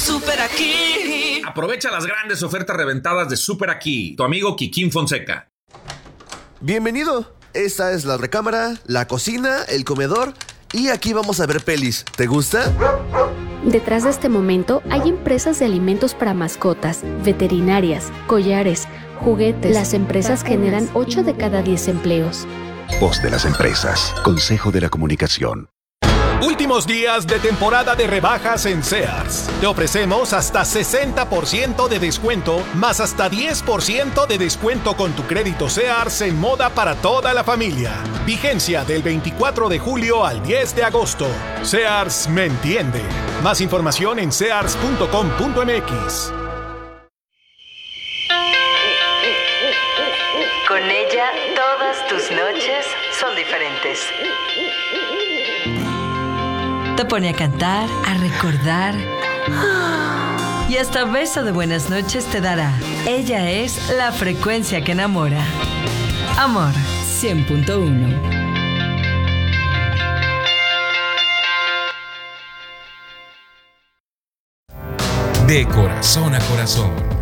Super Aquí. Aprovecha las grandes ofertas reventadas de Super Aquí, tu amigo Kikín Fonseca. Bienvenido. Esta es la recámara, la cocina, el comedor y aquí vamos a ver pelis. ¿Te gusta? Detrás de este momento hay empresas de alimentos para mascotas, veterinarias, collares, juguetes. Las empresas generan 8 de cada 10 empleos. Voz de las empresas. Consejo de la Comunicación. Últimos días de temporada de rebajas en Sears. Te ofrecemos hasta 60% de descuento, más hasta 10% de descuento con tu crédito Sears en moda para toda la familia. Vigencia del 24 de julio al 10 de agosto. Sears me entiende. Más información en sears.com.mx. Con ella, todas tus noches son diferentes. Te pone a cantar, a recordar y hasta beso de buenas noches te dará. Ella es la frecuencia que enamora. Amor 100.1. De corazón a corazón.